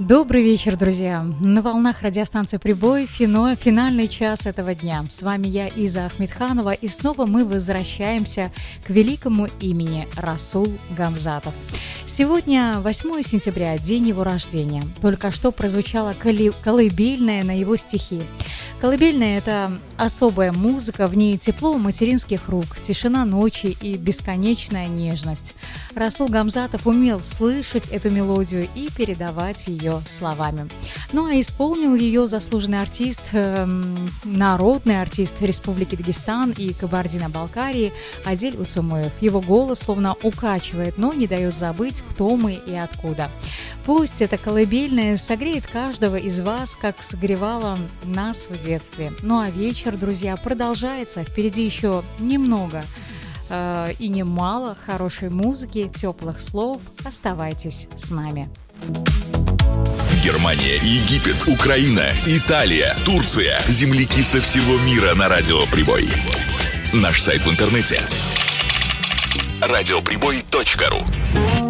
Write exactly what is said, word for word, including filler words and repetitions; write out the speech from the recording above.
Добрый вечер, друзья! На волнах радиостанции «Прибой» фино, финальный час этого дня. С вами я, Иза Ахмедханова, и снова мы возвращаемся к великому имени Расул Гамзатов. Сегодня восьмое сентября, день его рождения. Только что прозвучала коли- колыбельная на его стихи. Колыбельная – это особая музыка, в ней тепло материнских рук, тишина ночи и бесконечная нежность. Расул Гамзатов умел слышать эту мелодию и передавать ее словами. Ну а исполнил ее заслуженный артист, э, народный артист Республики Дагестан и Кабардино-Балкарии Адель Уцумуев. Его голос словно укачивает, но не дает забыть, кто мы и откуда. Пусть эта колыбельная согреет каждого из вас, как согревала нас в детстве. Ну а вечер, друзья, продолжается. Впереди еще немного э, и немало хорошей музыки, теплых слов. Оставайтесь с нами. Германия, Египет, Украина, Италия, Турция. Земляки со всего мира на радио «Прибой». Наш сайт в интернете радиоприбой точка ру.